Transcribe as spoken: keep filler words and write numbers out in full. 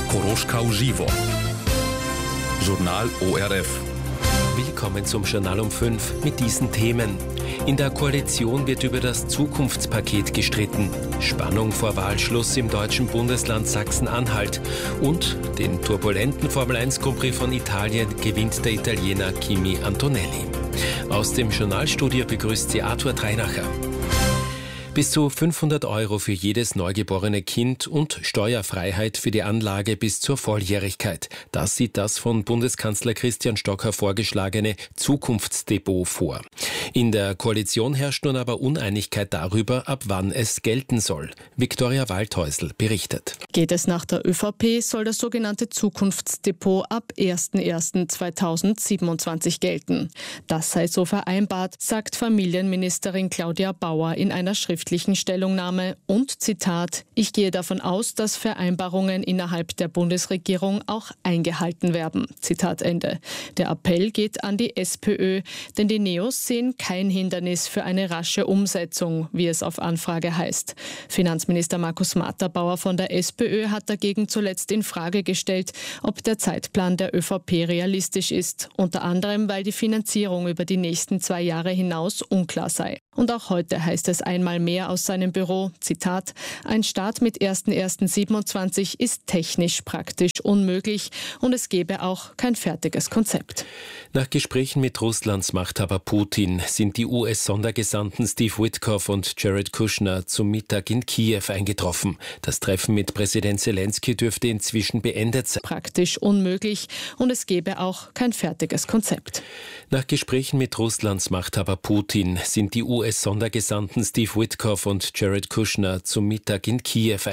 Koroschka uživo. Journal O R F. Willkommen zum Journal um fünf mit diesen Themen. In der Koalition wird über das Zukunftspaket gestritten. Spannung vor Wahlschluss im deutschen Bundesland Sachsen-Anhalt. Und den turbulenten Formel eins Grand Prix von Italien gewinnt der Italiener Kimi Antonelli. Aus dem Journalstudio begrüßt sie Arthur Treinacher. Bis zu fünfhundert Euro für jedes neugeborene Kind und Steuerfreiheit für die Anlage bis zur Volljährigkeit. Das sieht das von Bundeskanzler Christian Stocker vorgeschlagene Zukunftsdepot vor. In der Koalition herrscht nun aber Uneinigkeit darüber, ab wann es gelten soll. Viktoria Waldhäusl berichtet. Geht es nach der ÖVP, soll das sogenannte Zukunftsdepot ab erster erster zweitausendsiebenundzwanzig gelten. Das sei so vereinbart, sagt Familienministerin Claudia Bauer in einer schriftlichen Stellungnahme und Zitat: Ich gehe davon aus, dass Vereinbarungen innerhalb der Bundesregierung auch eingehalten werden. Zitat Ende. Der Appell geht an die SPÖ, denn die Neos sehen kein Hindernis für eine rasche Umsetzung, wie es auf Anfrage heißt. Finanzminister Markus Matterbauer von der SPÖ hat dagegen zuletzt in Frage gestellt, ob der Zeitplan der ÖVP realistisch ist, unter anderem, weil die Finanzierung über die nächsten zwei Jahre hinaus unklar sei. Und auch heute heißt es einmal mehr aus seinem Büro, Zitat: Ein Start mit erster erster siebenundzwanzig ist technisch praktisch unmöglich und es gäbe auch kein fertiges Konzept. Nach Gesprächen mit Russlands Machthaber Putin sind die U S-Sondergesandten Steve Witkoff und Jared Kushner zum Mittag in Kiew eingetroffen. Das Treffen mit Präsident Zelensky dürfte inzwischen beendet sein. Praktisch unmöglich und es gäbe auch kein fertiges Konzept. Nach Gesprächen mit Russlands Machthaber Putin sind die U S-Sondergesandten Steve Witkoff und Jared Kushner zum Mittag in Kiew eingetroffen.